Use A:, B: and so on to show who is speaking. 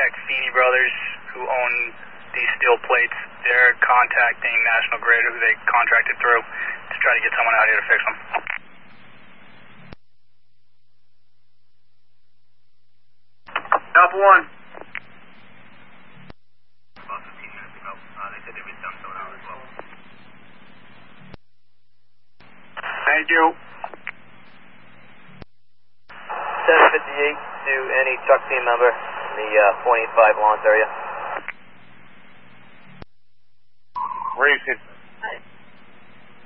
A: contact Feeney Brothers, who own these steel plates. They're contacting National Grid, who they contracted through, to try to get someone out here to fix them.
B: Alpha 1.
C: About 15 minutes ago. They said they reached out to an hour as well.
B: Thank you.
D: 1058 to any truck team member in the 0.85 launch area.
B: Racing.